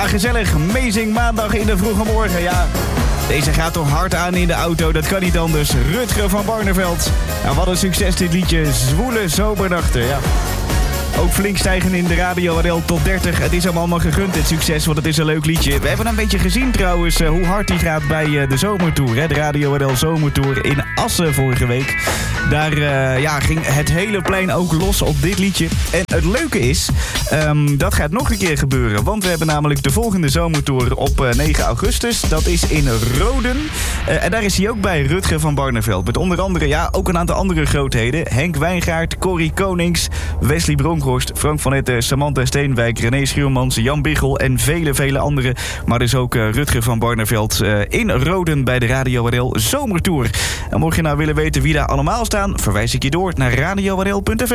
gezellig. Amazing maandag in de vroege morgen, ja. Deze gaat toch hard aan in de auto, dat kan niet anders. Rutger van Barneveld. Nou, wat een succes dit liedje. Zwoele zomernachten, ja. Ook flink stijgen in de Radio RL top 30. Het is hem allemaal gegund, dit succes, want het is een leuk liedje. We hebben een beetje gezien trouwens hoe hard die gaat bij de zomertour. Hè? De Radio RL zomertour in Assen vorige week. Daar ging het hele plein ook los op dit liedje. En het leuke is, dat gaat nog een keer gebeuren. Want we hebben namelijk de volgende zomertour op 9 augustus. Dat is in Roden. En daar is hij ook bij, Rutger van Barneveld. Met onder andere, ook een aantal andere grootheden. Henk Wijngaard, Corrie Konings, Wesley Bronkhorst, Frank van Etten, Samantha Steenwijk, René Schuurmans, Jan Biggel en vele anderen. Maar dus ook Rutger van Barneveld in Roden bij de Radio RL Zomertour. En mocht je nou willen weten wie daar allemaal staan, verwijs ik je door naar radiorl.nl.